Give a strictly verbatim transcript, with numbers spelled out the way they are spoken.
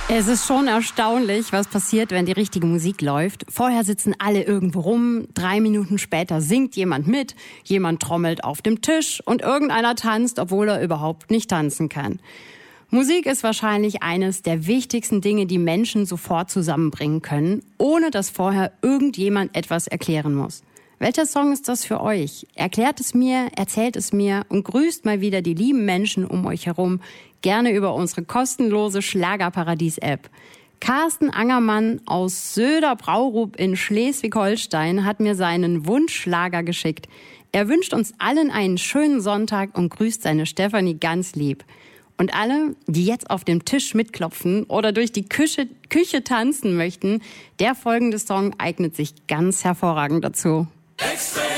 Es ist schon erstaunlich, was passiert, wenn die richtige Musik läuft. Vorher sitzen alle irgendwo rum, drei Minuten später singt jemand mit, jemand trommelt auf dem Tisch und irgendeiner tanzt, obwohl er überhaupt nicht tanzen kann. Musik ist wahrscheinlich eines der wichtigsten Dinge, die Menschen sofort zusammenbringen können, ohne dass vorher irgendjemand etwas erklären muss. Welcher Song ist das für euch? Erklärt es mir, erzählt es mir und grüßt mal wieder die lieben Menschen um euch herum, gerne über unsere kostenlose Schlagerparadies-App. Carsten Angermann aus Söder-Braurup in Schleswig-Holstein hat mir seinen Wunschschlager geschickt. Er wünscht uns allen einen schönen Sonntag und grüßt seine Stefanie ganz lieb. Und alle, die jetzt auf dem Tisch mitklopfen oder durch die Küche, Küche tanzen möchten, der folgende Song eignet sich ganz hervorragend dazu.